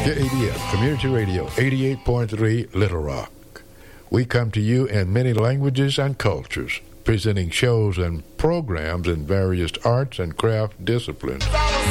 KADF Community Radio 88.3 Little Rock. We come to you in many languages and cultures, presenting shows and programs in various arts and craft disciplines.